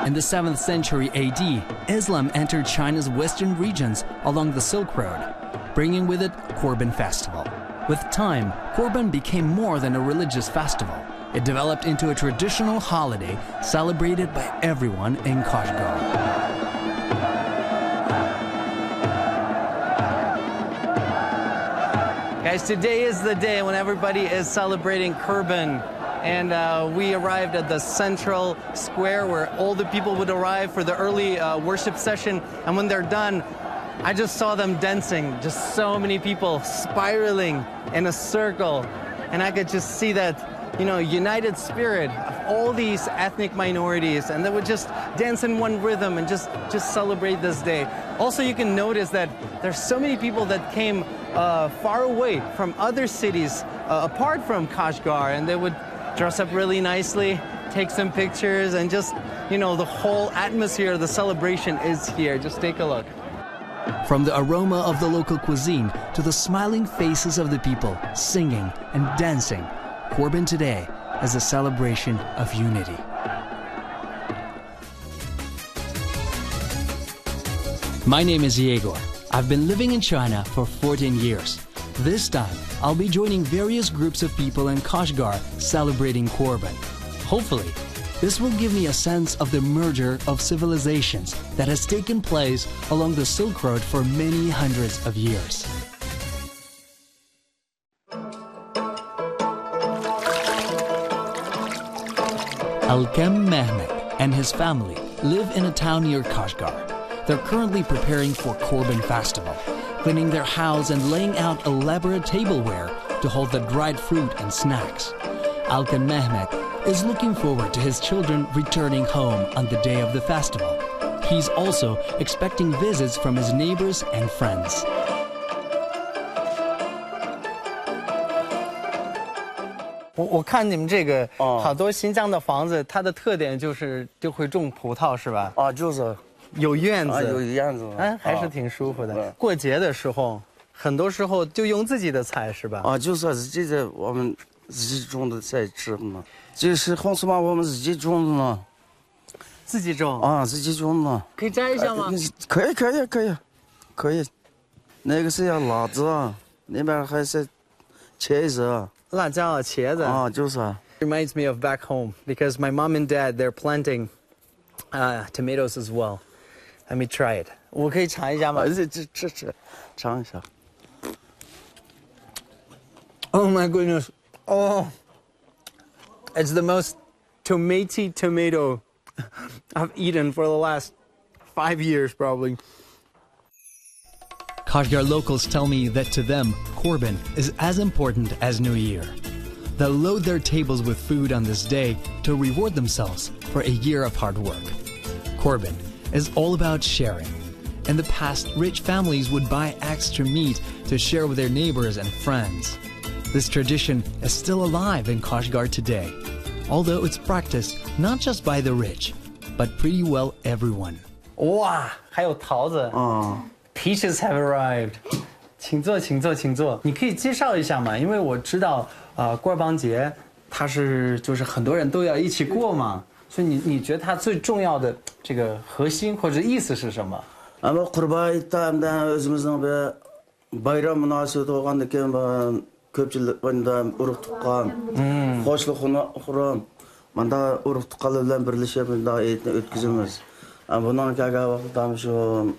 In the 7th century AD, Islam entered China's western regions along the Silk Road, bringing with it Kurban Festival. With time, Kurban became more than a religious festival. It developed into a traditional holiday celebrated by everyone in Kashgar. Guys, today is the day when everybody is celebrating Kurban. And we arrived at the central square where all the people would arrive for the early worship session. And when they're done, I just saw them dancing, just so many people spiraling in a circle. And I could just see that, you know, united spirit of all these ethnic minorities. And they would just dance in one rhythm and just celebrate this day. Also, you can notice that there's so many people that came far away from other cities apart from Kashgar. And they would dress up really nicely, take some pictures, and just, you know, the whole atmosphere of the celebration is here. Just take a look. From the aroma of the local cuisine to the smiling faces of the people singing and dancing, Kurban today is a celebration of unity. My name is Yegor. I've been living in China for 14 years. This time, I'll be joining various groups of people in Kashgar celebrating Kurban. Hopefully, this will give me a sense of the merger of civilizations that has taken place along the Silk Road for many hundreds of years. Alkem Mehmet and his family live in a town near Kashgar. They're currently preparing for Kurban festival, cleaning their house and laying out elaborate tableware to hold the dried fruit and snacks. Alkem Mehmet is looking forward to his children returning home on the day of the festival. He's also expecting visits from his neighbors and friends. 我看你们这个好多新疆的房子，它的特点就是就会种葡萄，是吧？ 啊，就是有院子， 有院子， 还是挺舒服的。过节的时候，很多时候就用自己的菜，是吧？ 啊，就是自己我们自己种的菜吃嘛。这是红薯嘛，我们自己种的呢。 自己种？ 啊，自己种的。 可以摘一下吗？ 可以。那个是要辣子啊，那边还是茄子。 辣椒啊，茄子。 啊，就是。 Reminds me of back home because my mom and dad they're planting tomatoes as well. Let me try it. 我可以尝一下吗？ 尝一下。 Oh my goodness! Oh, it's the most tomaty tomato I've eaten for the last 5 years, probably. Kashgar locals tell me that to them, Kurban is as important as New Year. They'll load their tables with food on this day to reward themselves for a year of hard work. Kurban is all about sharing. In the past, rich families would buy extra meat to share with their neighbors and friends. This tradition is still alive in Kashgar today, although it's practiced not just by the rich, but pretty well everyone. Wow, 还有桃子。Peaches have arrived. 请坐。你可以介绍一下吗？因为我知道，过邦节它是就是很多人都要一起过嘛。所以你觉得它最重要的这个核心或者意思是什么？ Ama Qurbayit'ta özümüzün bir bayram münasebeti olganda keyin köpçülük bunda urug' tuqqan, qo'shliq qurum, manda urug' tuqqanlar bilan birlashib bunda aytni o'tkazamiz. Bundan kaga vaqtda shu